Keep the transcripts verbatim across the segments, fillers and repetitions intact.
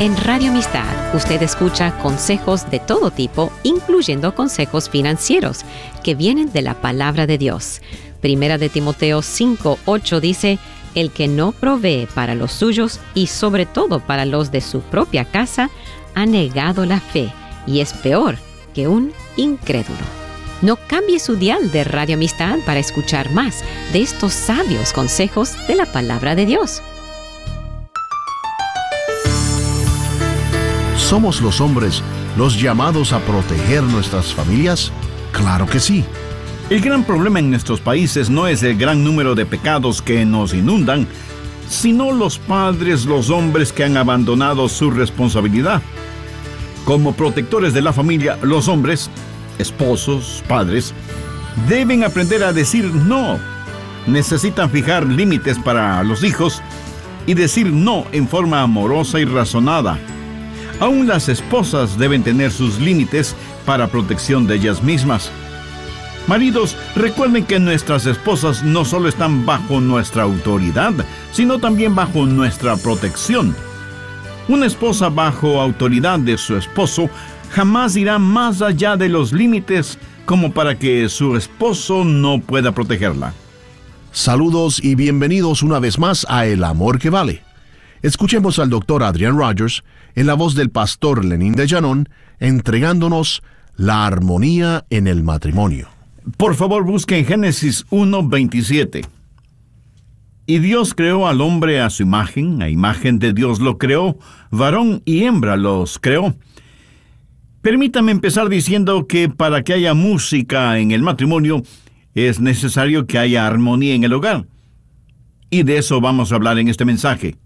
En Radio Amistad, usted escucha consejos de todo tipo, incluyendo consejos financieros, que vienen de la palabra de Dios. Primera de Timoteo cinco ocho dice, el que no provee para los suyos y sobre todo para los de su propia casa, ha negado la fe y es peor que un incrédulo. No cambie su dial de Radio Amistad para escuchar más de estos sabios consejos de la palabra de Dios. ¿Somos los hombres los llamados a proteger nuestras familias? Claro que sí. El gran problema en nuestros países no es el gran número de pecados que nos inundan, sino los padres, los hombres que han abandonado su responsabilidad. Como protectores de la familia, los hombres, esposos, padres, deben aprender a decir no. Necesitan fijar límites para los hijos y decir no en forma amorosa y razonada. Aún las esposas deben tener sus límites para protección de ellas mismas. Maridos, recuerden que nuestras esposas no solo están bajo nuestra autoridad, sino también bajo nuestra protección. Una esposa bajo autoridad de su esposo jamás irá más allá de los límites como para que su esposo no pueda protegerla. Saludos y bienvenidos una vez más a El Amor que Vale. Escuchemos al doctor Adrian Rogers en la voz del pastor Lenín de Llanón, entregándonos la armonía en el matrimonio. Por favor, busquen Génesis uno veintisiete. Y Dios creó al hombre a su imagen, a imagen de Dios lo creó, varón y hembra los creó. Permítame empezar diciendo que para que haya música en el matrimonio, es necesario que haya armonía en el hogar. Y de eso vamos a hablar en este mensaje.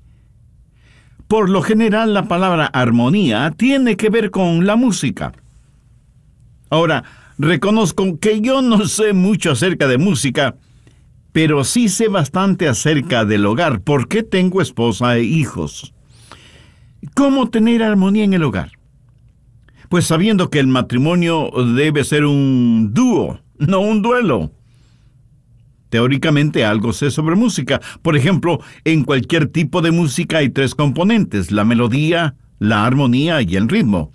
Por lo general, la palabra armonía tiene que ver con la música. Ahora, reconozco que yo no sé mucho acerca de música, pero sí sé bastante acerca del hogar, porque tengo esposa e hijos. ¿Cómo tener armonía en el hogar? Pues sabiendo que el matrimonio debe ser un dúo, no un duelo. Teóricamente algo sé sobre música. Por ejemplo, en cualquier tipo de música hay tres componentes: la melodía, la armonía y el ritmo.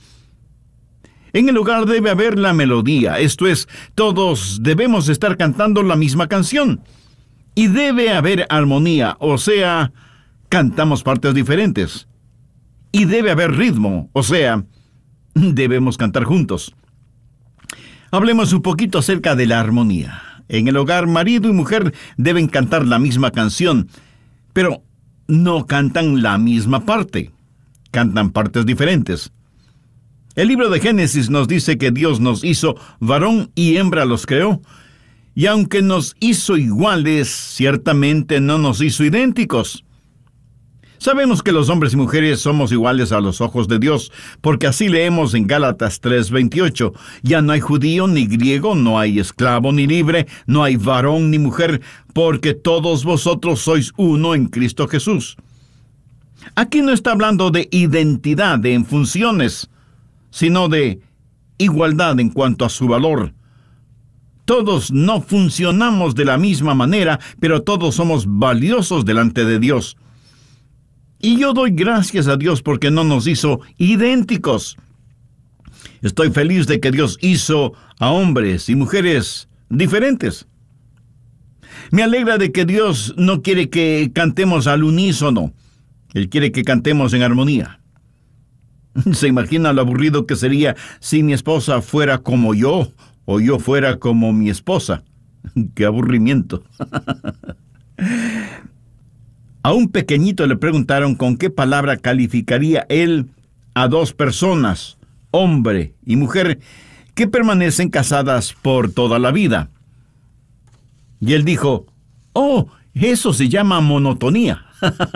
En el hogar debe haber la melodía, esto es, todos debemos estar cantando la misma canción. Y debe haber armonía, o sea, cantamos partes diferentes. Y debe haber ritmo, o sea, debemos cantar juntos. Hablemos un poquito acerca de la armonía. En el hogar, marido y mujer deben cantar la misma canción, pero no cantan la misma parte. Cantan partes diferentes. El libro de Génesis nos dice que Dios nos hizo varón y hembra los creó, y aunque nos hizo iguales, ciertamente no nos hizo idénticos. Sabemos que los hombres y mujeres somos iguales a los ojos de Dios, porque así leemos en Gálatas tres veintiocho. Ya no hay judío ni griego, no hay esclavo ni libre, no hay varón ni mujer, porque todos vosotros sois uno en Cristo Jesús. Aquí no está hablando de identidad, de en funciones, sino de igualdad en cuanto a su valor. Todos no funcionamos de la misma manera, pero todos somos valiosos delante de Dios. Y yo doy gracias a Dios porque no nos hizo idénticos. Estoy feliz de que Dios hizo a hombres y mujeres diferentes. Me alegra de que Dios no quiere que cantemos al unísono. Él quiere que cantemos en armonía. ¿Se imagina lo aburrido que sería si mi esposa fuera como yo o yo fuera como mi esposa? ¡Qué aburrimiento! A un pequeñito le preguntaron con qué palabra calificaría él a dos personas, hombre y mujer, que permanecen casadas por toda la vida. Y él dijo, oh, eso se llama monotonía.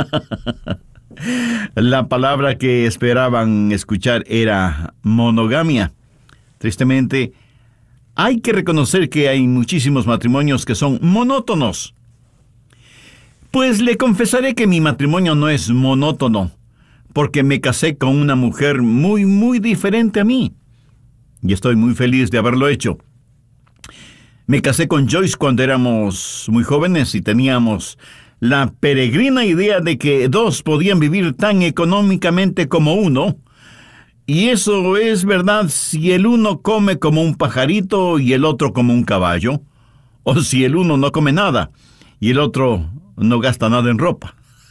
La palabra que esperaban escuchar era monogamia. Tristemente, hay que reconocer que hay muchísimos matrimonios que son monótonos. Pues le confesaré que mi matrimonio no es monótono, porque me casé con una mujer muy, muy diferente a mí. Y estoy muy feliz de haberlo hecho. Me casé con Joyce cuando éramos muy jóvenes y teníamos la peregrina idea de que dos podían vivir tan económicamente como uno. Y eso es verdad si el uno come como un pajarito y el otro como un caballo, o si el uno no come nada y el otro no gasta nada en ropa.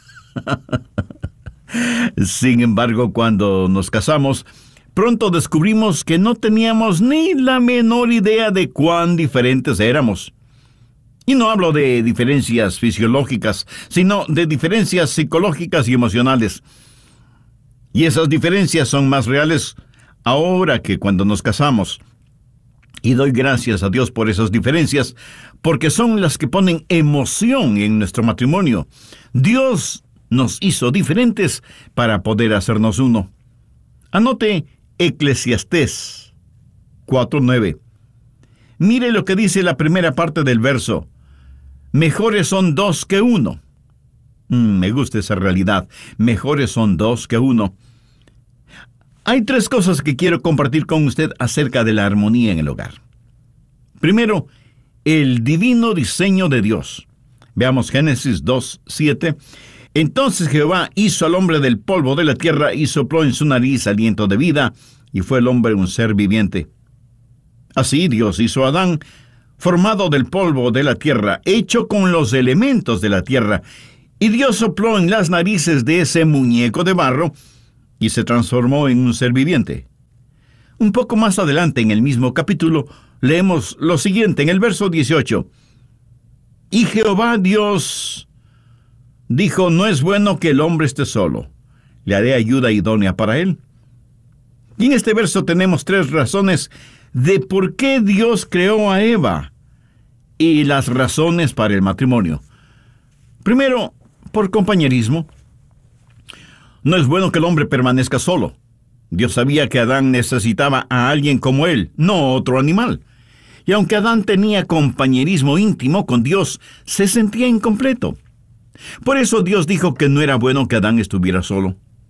Sin embargo, cuando nos casamos, pronto descubrimos que no teníamos ni la menor idea de cuán diferentes éramos. Y no hablo de diferencias fisiológicas, sino de diferencias psicológicas y emocionales. Y esas diferencias son más reales ahora que cuando nos casamos. Y doy gracias a Dios por esas diferencias, porque son las que ponen emoción en nuestro matrimonio. Dios nos hizo diferentes para poder hacernos uno. Anote Eclesiastés cuatro nueve. Mire lo que dice la primera parte del verso. Mejores son dos que uno. Mm, me gusta esa realidad. Mejores son dos que uno. Hay tres cosas que quiero compartir con usted acerca de la armonía en el hogar. Primero, el divino diseño de Dios. Veamos Génesis dos siete. Entonces Jehová hizo al hombre del polvo de la tierra y sopló en su nariz aliento de vida, y fue el hombre un ser viviente. Así Dios hizo a Adán, formado del polvo de la tierra, hecho con los elementos de la tierra, y Dios sopló en las narices de ese muñeco de barro, y se transformó en un ser viviente. Un poco más adelante en el mismo capítulo, leemos lo siguiente en el verso dieciocho. Y Jehová Dios dijo, no es bueno que el hombre esté solo. Le haré ayuda idónea para él. Y en este verso tenemos tres razones de por qué Dios creó a Eva y las razones para el matrimonio. Primero, por compañerismo. No es bueno que el hombre permanezca solo. Dios sabía que Adán necesitaba a alguien como él, no otro animal. Y aunque Adán tenía compañerismo íntimo con Dios, se sentía incompleto. Por eso Dios dijo que no era bueno que Adán estuviera solo.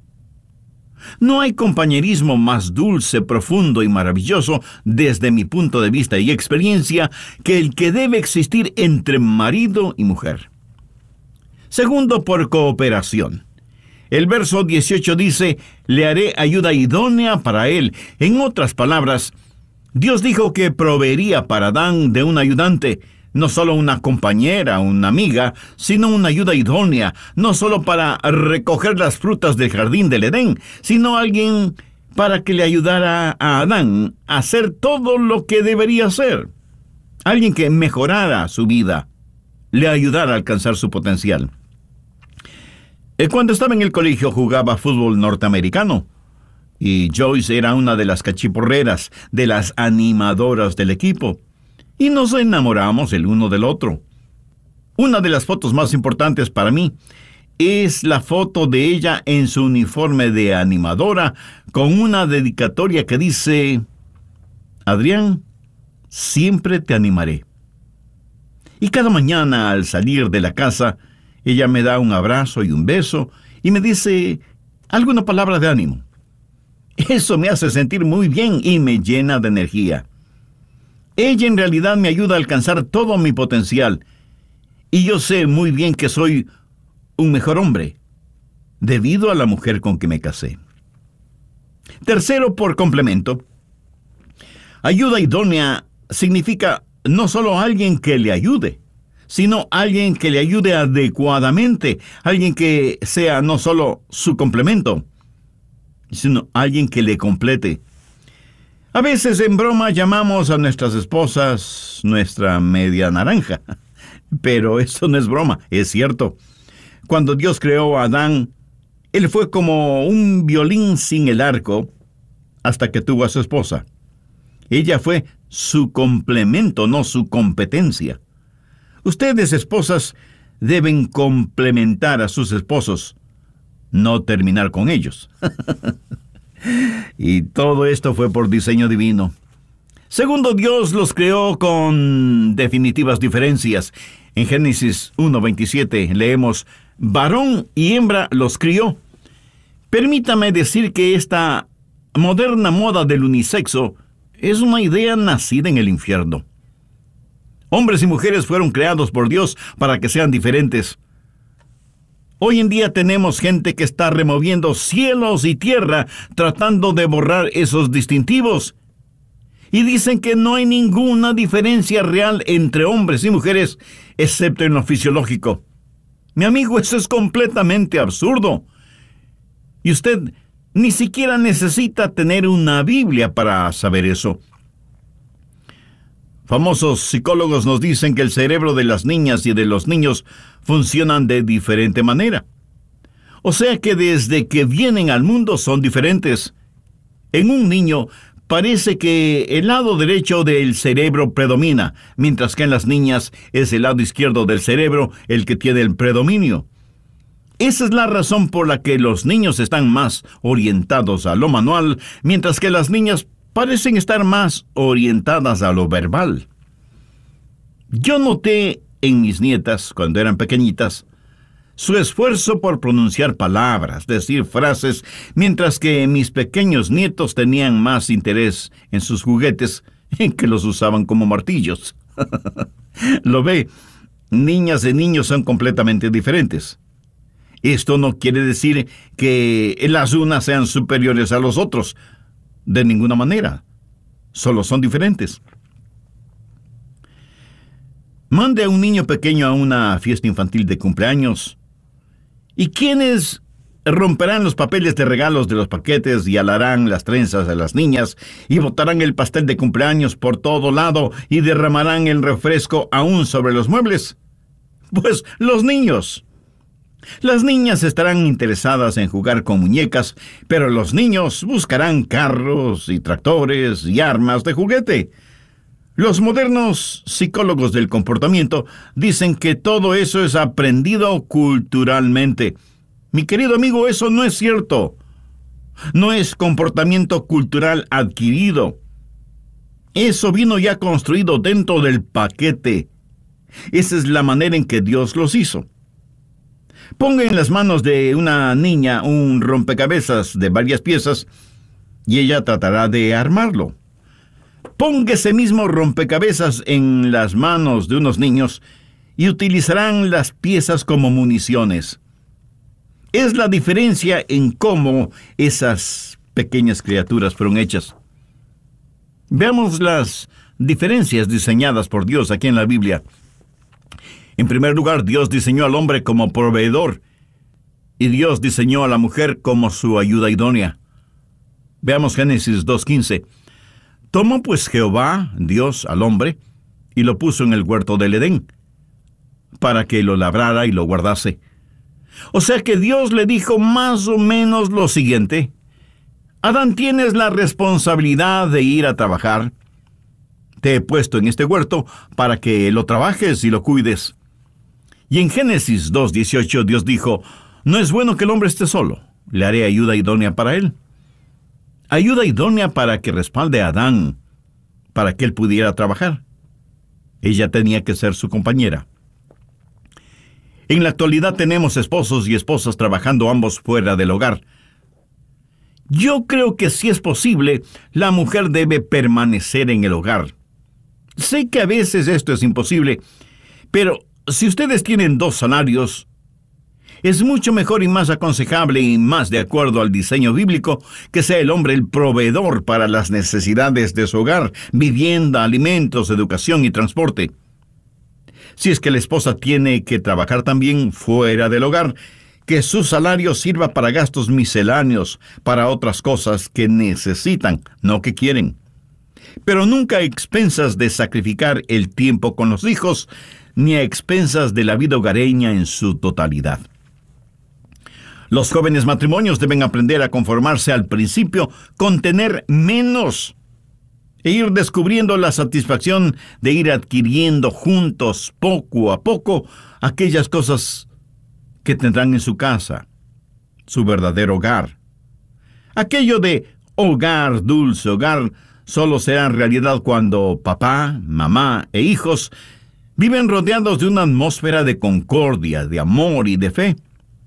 No hay compañerismo más dulce, profundo y maravilloso, desde mi punto de vista y experiencia, que el que debe existir entre marido y mujer. Segundo, por cooperación. El verso dieciocho dice, le haré ayuda idónea para él. En otras palabras, Dios dijo que proveería para Adán de un ayudante, no solo una compañera, una amiga, sino una ayuda idónea, no solo para recoger las frutas del jardín del Edén, sino alguien para que le ayudara a Adán a hacer todo lo que debería hacer. Alguien que mejorara su vida, le ayudara a alcanzar su potencial. Cuando estaba en el colegio jugaba fútbol norteamericano, y Joyce era una de las cachiporreras, de las animadoras del equipo, y nos enamoramos el uno del otro. Una de las fotos más importantes para mí es la foto de ella en su uniforme de animadora, con una dedicatoria que dice, Adrián, siempre te animaré. Y cada mañana al salir de la casa, ella me da un abrazo y un beso y me dice alguna palabra de ánimo. Eso me hace sentir muy bien y me llena de energía. Ella en realidad me ayuda a alcanzar todo mi potencial y yo sé muy bien que soy un mejor hombre debido a la mujer con que me casé. Tercero, por complemento. Ayuda idónea significa no solo alguien que le ayude, sino alguien que le ayude adecuadamente, alguien que sea no solo su complemento, sino alguien que le complete. A veces en broma llamamos a nuestras esposas nuestra media naranja, pero eso no es broma, es cierto. Cuando Dios creó a Adán, él fue como un violín sin el arco hasta que tuvo a su esposa. Ella fue su complemento, no su competencia. Ustedes, esposas, deben complementar a sus esposos, no terminar con ellos. Y todo esto fue por diseño divino. Segundo, Dios los creó con definitivas diferencias. En Génesis uno veintisiete leemos, varón y hembra los crió. Permítame decir que esta moderna moda del unisexo es una idea nacida en el infierno. Hombres y mujeres fueron creados por Dios para que sean diferentes. Hoy en día tenemos gente que está removiendo cielos y tierra tratando de borrar esos distintivos. Y dicen que no hay ninguna diferencia real entre hombres y mujeres, excepto en lo fisiológico. Mi amigo, eso es completamente absurdo. Y usted ni siquiera necesita tener una Biblia para saber eso. Famosos psicólogos nos dicen que el cerebro de las niñas y de los niños funcionan de diferente manera. O sea que desde que vienen al mundo son diferentes. En un niño parece que el lado derecho del cerebro predomina, mientras que en las niñas es el lado izquierdo del cerebro el que tiene el predominio. Esa es la razón por la que los niños están más orientados a lo manual, mientras que las niñas parecen estar más orientadas a lo verbal. Yo noté en mis nietas, cuando eran pequeñitas, su esfuerzo por pronunciar palabras, decir frases, mientras que mis pequeños nietos tenían más interés en sus juguetes, en que los usaban como martillos. Lo ve, niñas y niños son completamente diferentes. Esto no quiere decir que las unas sean superiores a los otros. De ninguna manera. Solo son diferentes. Mande a un niño pequeño a una fiesta infantil de cumpleaños. ¿Y quiénes romperán los papeles de regalos de los paquetes y alarán las trenzas a las niñas y botarán el pastel de cumpleaños por todo lado y derramarán el refresco aún sobre los muebles? Pues los niños. Las niñas estarán interesadas en jugar con muñecas, pero los niños buscarán carros y tractores y armas de juguete. Los modernos psicólogos del comportamiento dicen que todo eso es aprendido culturalmente. Mi querido amigo, eso no es cierto. No es comportamiento cultural adquirido. Eso vino ya construido dentro del paquete. Esa es la manera en que Dios los hizo. Ponga en las manos de una niña un rompecabezas de varias piezas y ella tratará de armarlo. Ponga ese mismo rompecabezas en las manos de unos niños y utilizarán las piezas como municiones. Es la diferencia en cómo esas pequeñas criaturas fueron hechas. Veamos las diferencias diseñadas por Dios aquí en la Biblia. En primer lugar, Dios diseñó al hombre como proveedor y Dios diseñó a la mujer como su ayuda idónea. Veamos Génesis dos quince. Tomó pues Jehová, Dios, al hombre y lo puso en el huerto del Edén, para que lo labrara y lo guardase. O sea que Dios le dijo más o menos lo siguiente: Adán, tienes la responsabilidad de ir a trabajar. Te he puesto en este huerto para que lo trabajes y lo cuides. Y en Génesis dos dieciocho Dios dijo: no es bueno que el hombre esté solo, le haré ayuda idónea para él. Ayuda idónea para que respalde a Adán, para que él pudiera trabajar. Ella tenía que ser su compañera. En la actualidad tenemos esposos y esposas trabajando ambos fuera del hogar. Yo creo que si es posible, la mujer debe permanecer en el hogar. Sé que a veces esto es imposible, pero si ustedes tienen dos salarios, es mucho mejor y más aconsejable y más de acuerdo al diseño bíblico que sea el hombre el proveedor para las necesidades de su hogar, vivienda, alimentos, educación y transporte. Si es que la esposa tiene que trabajar también fuera del hogar, que su salario sirva para gastos misceláneos, para otras cosas que necesitan, no que quieren. Pero nunca a expensas de sacrificar el tiempo con los hijos, ni a expensas de la vida hogareña en su totalidad. Los jóvenes matrimonios deben aprender a conformarse al principio con tener menos e ir descubriendo la satisfacción de ir adquiriendo juntos, poco a poco, aquellas cosas que tendrán en su casa, su verdadero hogar. Aquello de hogar, dulce hogar, solo será realidad cuando papá, mamá e hijos viven rodeados de una atmósfera de concordia, de amor y de fe.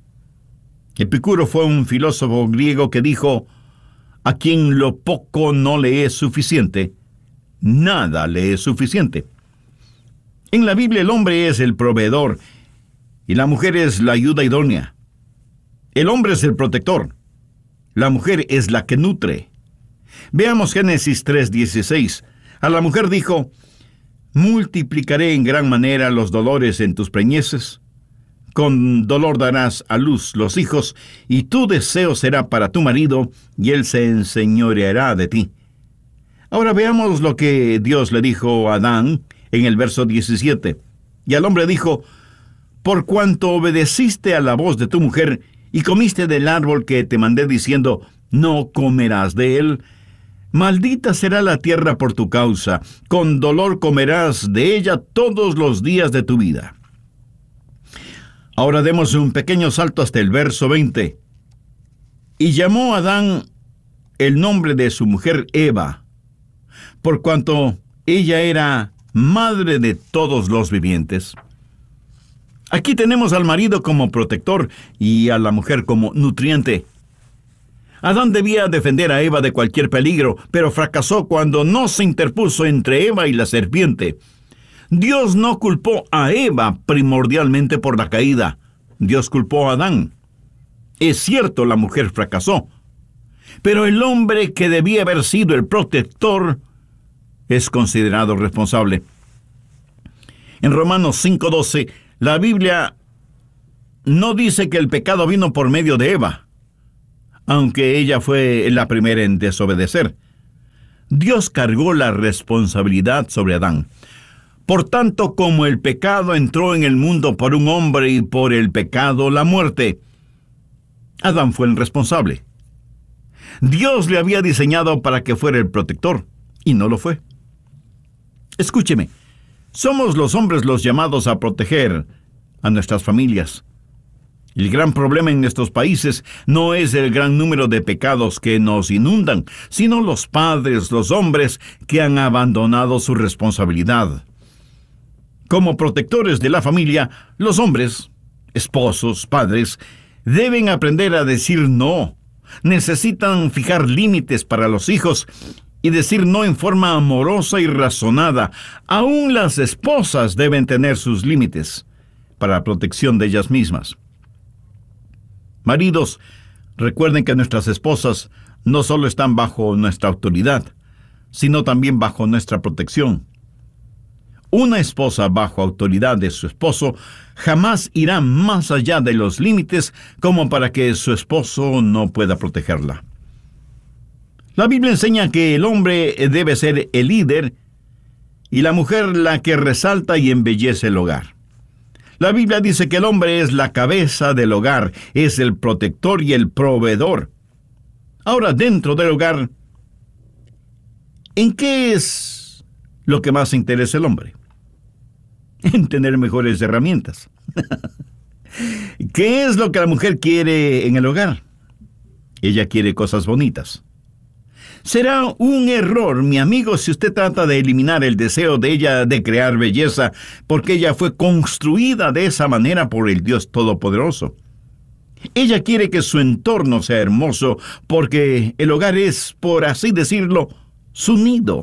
Epicuro fue un filósofo griego que dijo: a quien lo poco no le es suficiente, nada le es suficiente. En la Biblia el hombre es el proveedor y la mujer es la ayuda idónea. El hombre es el protector. La mujer es la que nutre. Veamos Génesis tres dieciséis. A la mujer dijo: multiplicaré en gran manera los dolores en tus preñeces. Con dolor darás a luz los hijos, y tu deseo será para tu marido, y él se enseñoreará de ti. Ahora veamos lo que Dios le dijo a Adán en el verso diecisiete. Y al hombre dijo: por cuanto obedeciste a la voz de tu mujer, y comiste del árbol que te mandé diciendo, no comerás de él, maldita será la tierra por tu causa, con dolor comerás de ella todos los días de tu vida. Ahora demos un pequeño salto hasta el verso veinte. Y llamó Adán el nombre de su mujer Eva, por cuanto ella era madre de todos los vivientes. Aquí tenemos al marido como protector y a la mujer como nutriente. Adán debía defender a Eva de cualquier peligro, pero fracasó cuando no se interpuso entre Eva y la serpiente. Dios no culpó a Eva primordialmente por la caída. Dios culpó a Adán. Es cierto, la mujer fracasó, pero el hombre que debía haber sido el protector es considerado responsable. En Romanos cinco doce, la Biblia no dice que el pecado vino por medio de Eva, aunque ella fue la primera en desobedecer. Dios cargó la responsabilidad sobre Adán. Por tanto, como el pecado entró en el mundo por un hombre y por el pecado la muerte, Adán fue el responsable. Dios le había diseñado para que fuera el protector, y no lo fue. Escúcheme, somos los hombres los llamados a proteger a nuestras familias. El gran problema en estos países no es el gran número de pecados que nos inundan, sino los padres, los hombres que han abandonado su responsabilidad. Como protectores de la familia, los hombres, esposos, padres, deben aprender a decir no. Necesitan fijar límites para los hijos y decir no en forma amorosa y razonada. Aún las esposas deben tener sus límites para protección de ellas mismas. Maridos, recuerden que nuestras esposas no solo están bajo nuestra autoridad, sino también bajo nuestra protección. Una esposa bajo autoridad de su esposo jamás irá más allá de los límites como para que su esposo no pueda protegerla. La Biblia enseña que el hombre debe ser el líder y la mujer la que resalta y embellece el hogar. La Biblia dice que el hombre es la cabeza del hogar, es el protector y el proveedor. Ahora, dentro del hogar, ¿en qué es lo que más interesa al hombre? En tener mejores herramientas. ¿Qué es lo que la mujer quiere en el hogar? Ella quiere cosas bonitas. Será un error, mi amigo, si usted trata de eliminar el deseo de ella de crear belleza, porque ella fue construida de esa manera por el Dios Todopoderoso. Ella quiere que su entorno sea hermoso, porque el hogar es, por así decirlo, su nido.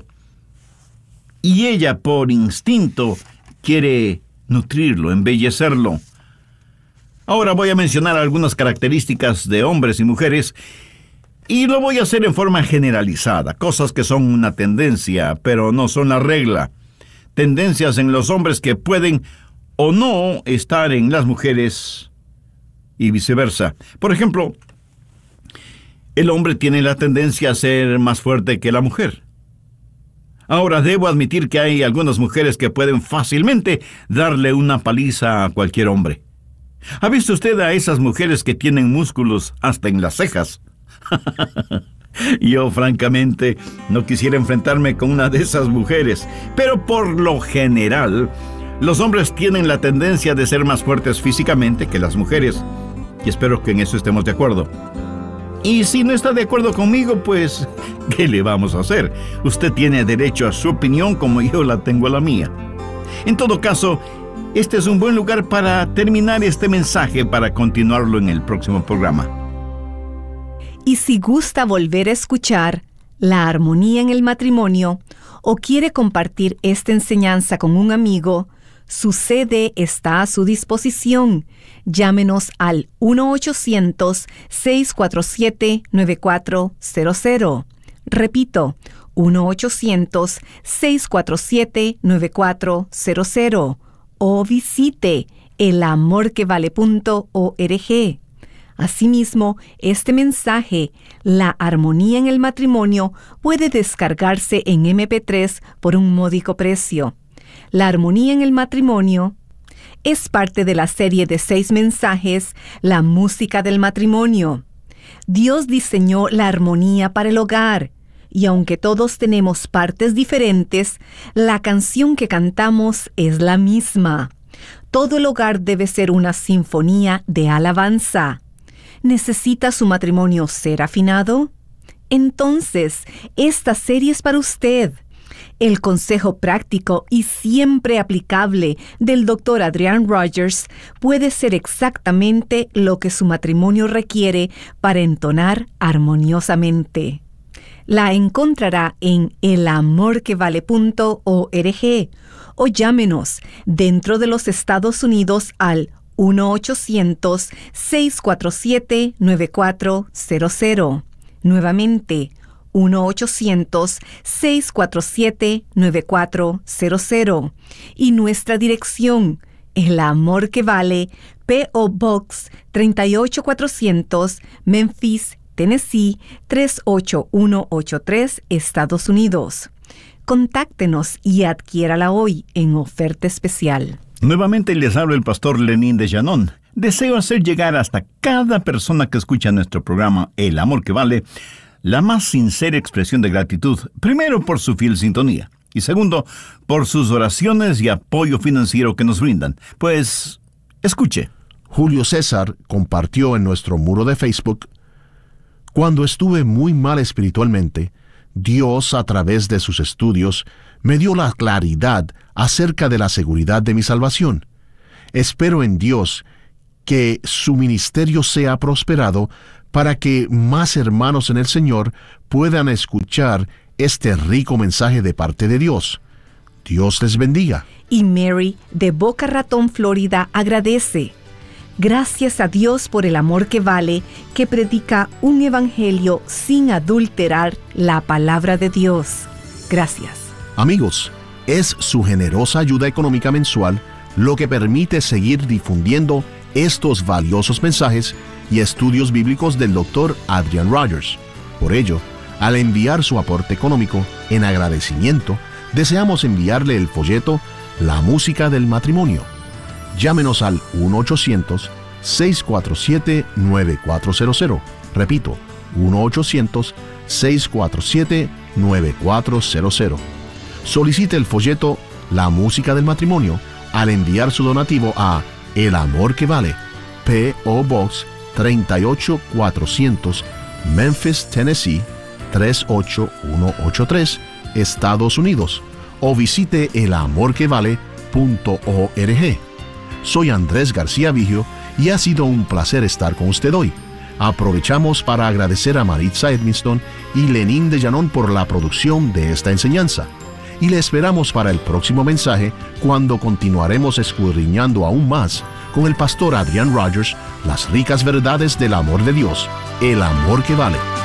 Y ella, por instinto, quiere nutrirlo, embellecerlo. Ahora voy a mencionar algunas características de hombres y mujeres, y lo voy a hacer en forma generalizada, cosas que son una tendencia, pero no son la regla. Tendencias en los hombres que pueden o no estar en las mujeres y viceversa. Por ejemplo, el hombre tiene la tendencia a ser más fuerte que la mujer. Ahora, debo admitir que hay algunas mujeres que pueden fácilmente darle una paliza a cualquier hombre. ¿Ha visto usted a esas mujeres que tienen músculos hasta en las cejas? Yo, francamente, no quisiera enfrentarme con una de esas mujeres, pero por lo general, los hombres tienen la tendencia de ser más fuertes físicamente que las mujeres, y espero que en eso estemos de acuerdo. Y si no está de acuerdo conmigo, pues, ¿qué le vamos a hacer? Usted tiene derecho a su opinión como yo la tengo a la mía. En todo caso, este es un buen lugar para terminar este mensaje para continuarlo en el próximo programa. Y si gusta volver a escuchar La Armonía en el Matrimonio o quiere compartir esta enseñanza con un amigo, su C D está a su disposición. Llámenos al uno ochocientos, seis cuatro siete, nueve cuatro cero cero. Repito, uno ochocientos, seis cuatro siete, nueve cuatro cero cero. O visite el amor que vale punto org. Asimismo, este mensaje, La armonía en el matrimonio, puede descargarse en eme pe tres por un módico precio. La armonía en el matrimonio es parte de la serie de seis mensajes, La música del matrimonio. Dios diseñó la armonía para el hogar, y aunque todos tenemos partes diferentes, la canción que cantamos es la misma. Todo el hogar debe ser una sinfonía de alabanza. ¿Necesita su matrimonio ser afinado? Entonces, esta serie es para usted. El consejo práctico y siempre aplicable del doctor Adrian Rogers puede ser exactamente lo que su matrimonio requiere para entonar armoniosamente. La encontrará en el amor que vale punto org o llámenos dentro de los Estados Unidos al uno ochocientos, seis cuatro siete, nueve cuatro cero cero. Nuevamente, uno ochocientos, seis cuatro siete, nueve cuatro cero cero. Y nuestra dirección, El Amor que Vale, P O Box tres ocho cuatrocientos, Memphis, Tennessee tres ocho uno ocho tres, Estados Unidos. Contáctenos y adquiérala hoy en oferta especial. Nuevamente les habla el pastor Lenín de Llanón. Deseo hacer llegar hasta cada persona que escucha nuestro programa El Amor que Vale la más sincera expresión de gratitud, primero por su fiel sintonía y segundo por sus oraciones y apoyo financiero que nos brindan. Pues, escuche. Julio César compartió en nuestro muro de Facebook: cuando estuve muy mal espiritualmente, Dios, a través de sus estudios, me dio la claridad acerca de la seguridad de mi salvación. Espero en Dios que su ministerio sea prosperado para que más hermanos en el Señor puedan escuchar este rico mensaje de parte de Dios. Dios les bendiga. Y Mary, de Boca Ratón, Florida, agradece. Gracias a Dios por el amor que vale, que predica un evangelio sin adulterar la palabra de Dios. Gracias. Amigos, es su generosa ayuda económica mensual lo que permite seguir difundiendo estos valiosos mensajes y estudios bíblicos del doctor Adrian Rogers. Por ello, al enviar su aporte económico en agradecimiento, deseamos enviarle el folleto La música del matrimonio. Llámenos al uno ochocientos, seis cuatro siete, nueve cuatro cero cero. Repito, uno ochocientos, seis cuatro siete, nueve cuatro cero cero. Solicite el folleto La música del matrimonio al enviar su donativo a El Amor que Vale, P O Box tres ocho cuatrocientos, Memphis, Tennessee tres ocho uno ocho tres, Estados Unidos, o visite el amor que vale punto org. Soy Andrés García Vigio y ha sido un placer estar con usted hoy. Aprovechamos para agradecer a Maritza Edmiston y Lenín de Llanón por la producción de esta enseñanza. Y le esperamos para el próximo mensaje, cuando continuaremos escudriñando aún más con el pastor Adrian Rogers las ricas verdades del amor de Dios, el amor que vale.